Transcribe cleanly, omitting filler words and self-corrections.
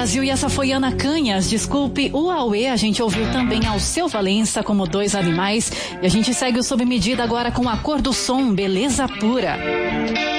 Brasil, e essa foi Ana Canhas, Desculpe o Auê. A gente ouviu também Alceu Valença como Dois Animais, e a gente segue o Sob Medida agora com A Cor do Som, Beleza Pura.